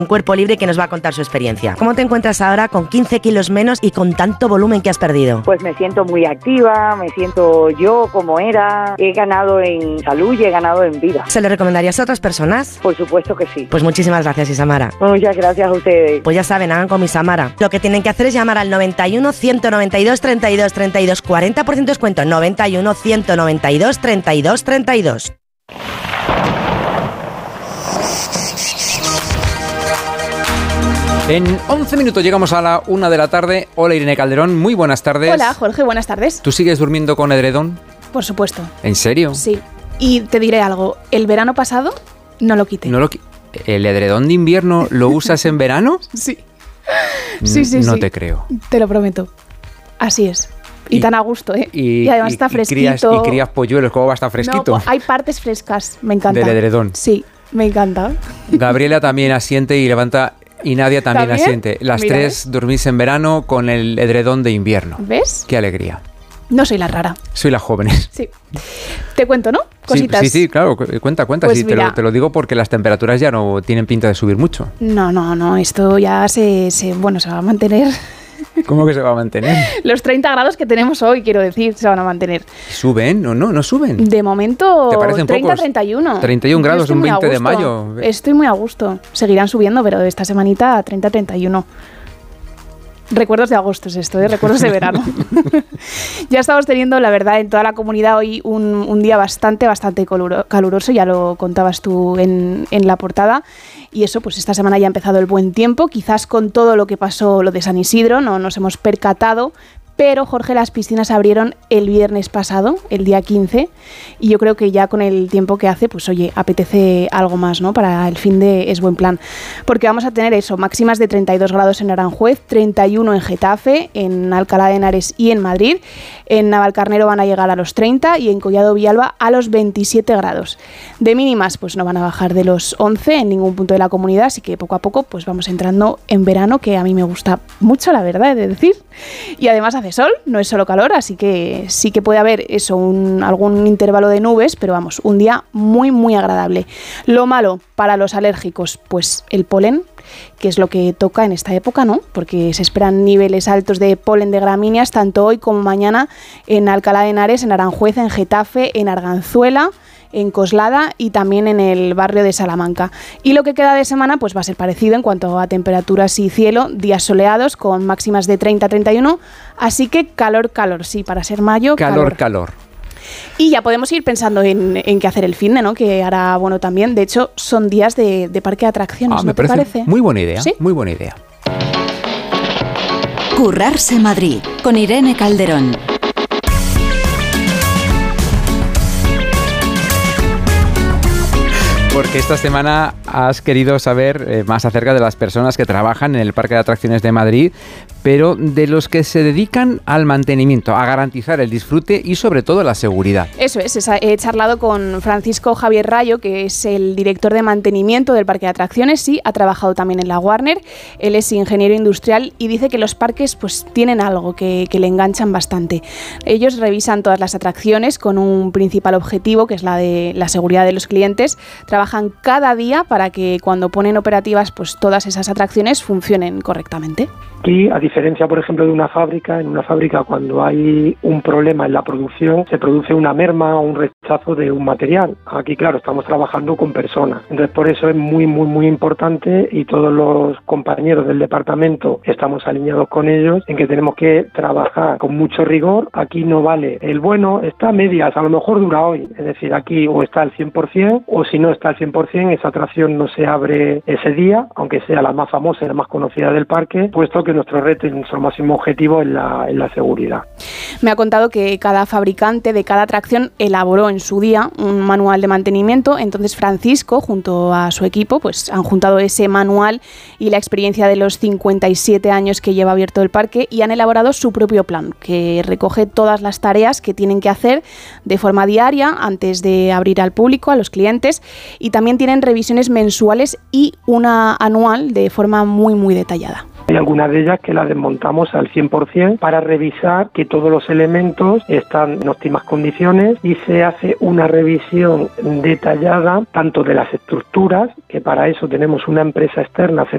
un cuerpo libre que nos va a contar su experiencia. ¿Cómo te encuentras ahora con 15 kilos menos y con tanto volumen que has perdido? Pues me siento muy activa, me siento yo como era, he ganado en salud y he ganado en vida. ¿Se lo recomendarías a otras personas? Por supuesto que sí. Pues muchísimas gracias, Isamara. Muchas gracias a ustedes. Pues ya saben, hagan como Isamara. Lo que tienen que hacer es llamar al 91 192 32 32, 40% de descuento, 91 192 32 32. En 11 minutos llegamos a la 1 de la tarde. Hola, Irene Calderón, muy buenas tardes. Hola, Jorge, buenas tardes. ¿Tú sigues durmiendo con edredón? Por supuesto. ¿En serio? Sí. Y te diré algo, el verano pasado no lo quité. ¿El edredón de invierno lo usas en verano? Sí. Sí. No te creo. Te lo prometo. Así es. Y tan a gusto, ¿eh? Y además está fresquito. Y crías polluelos, ¿cómo va a estar fresquito? No, hay partes frescas, me encanta. Del edredón. Sí, me encanta. Gabriela también asiente y levanta... Y Nadia también asiente. Las tres dormís en verano con el edredón de invierno. ¿Ves? Qué alegría. No soy la rara. Soy la jóvenes. Sí. Te cuento, ¿no? Cositas. Sí, claro. Cuenta. Pues sí, te lo digo porque las temperaturas ya no tienen pinta de subir mucho. No. Esto ya se va a mantener. ¿Cómo que se va a mantener? Los 30 grados que tenemos hoy, quiero decir, se van a mantener. ¿Suben? No suben. De momento, ¿te parecen 30, pocos? 31. 31 grados, un 20 de mayo. Estoy muy a gusto. Seguirán subiendo, pero esta semanita 30, 31. Recuerdos de agosto es esto, recuerdos de verano. Ya estamos teniendo, la verdad, en toda la comunidad hoy un día bastante caluroso, ya lo contabas tú en la portada. Y eso, pues esta semana ya ha empezado el buen tiempo, quizás con todo lo que pasó, lo de San Isidro, no nos hemos percatado. Pero, Jorge, las piscinas abrieron el viernes pasado, el día 15, y yo creo que ya con el tiempo que hace, pues oye, apetece algo más, ¿no? Para el fin de es buen plan. Porque vamos a tener eso, máximas de 32 grados en Aranjuez, 31 en Getafe, en Alcalá de Henares y en Madrid. En Navalcarnero van a llegar a los 30 y en Collado Villalba a los 27 grados. De mínimas, pues no van a bajar de los 11 en ningún punto de la comunidad, así que poco a poco pues vamos entrando en verano, que a mí me gusta mucho, la verdad, he de decir. Y además hace sol, no es solo calor, así que sí que puede haber eso, algún intervalo de nubes, pero vamos, un día muy, muy agradable. Lo malo para los alérgicos, pues el polen, que es lo que toca en esta época, ¿no? Porque se esperan niveles altos de polen de gramíneas, tanto hoy como mañana en Alcalá de Henares, en Aranjuez, en Getafe, en Arganzuela, en Coslada y también en el barrio de Salamanca. Y lo que queda de semana pues va a ser parecido en cuanto a temperaturas y cielo, días soleados con máximas de 30-31, así que calor, sí, para ser mayo, calor. Y ya podemos ir pensando en qué hacer el finde, ¿no? Que hará bueno también. De hecho, son días de parque de atracciones, ¿no te parece? Muy buena idea, ¿sí? Muy buena idea. Currarse Madrid, con Irene Calderón. Porque esta semana has querido saber más acerca de las personas que trabajan en el Parque de Atracciones de Madrid, pero de los que se dedican al mantenimiento, a garantizar el disfrute y sobre todo la seguridad. Eso es, he charlado con Francisco Javier Rayo, que es el director de mantenimiento del Parque de Atracciones, sí, ha trabajado también en la Warner, él es ingeniero industrial y dice que los parques pues tienen algo que le enganchan bastante. Ellos revisan todas las atracciones con un principal objetivo, que es la de la seguridad de los clientes. Trabajan cada día para que cuando ponen operativas pues todas esas atracciones funcionen correctamente. Aquí, a diferencia, por ejemplo, de una fábrica, en una fábrica cuando hay un problema en la producción, se produce una merma o un rechazo de un material. Aquí, claro, estamos trabajando con personas. Entonces, por eso es muy, muy, muy importante y todos los compañeros del departamento estamos alineados con ellos en que tenemos que trabajar con mucho rigor. Aquí no vale el bueno, está a medias, a lo mejor dura hoy. Es decir, aquí o está al 100% o si no está al 100%, esa atracción no se abre ese día, aunque sea la más famosa y la más conocida del parque, puesto que nuestro reto y nuestro máximo objetivo es la seguridad. Me ha contado que cada fabricante de cada atracción elaboró en su día un manual de mantenimiento. Entonces Francisco, junto a su equipo, pues han juntado ese manual y la experiencia de los 57 años que lleva abierto el parque y han elaborado su propio plan, que recoge todas las tareas que tienen que hacer de forma diaria antes de abrir al público, a los clientes, y también tienen revisiones mensuales y una anual de forma muy, muy detallada. Hay algunas de ellas que las desmontamos al 100% para revisar que todos los elementos están en óptimas condiciones y se hace una revisión detallada tanto de las estructuras, que para eso tenemos una empresa externa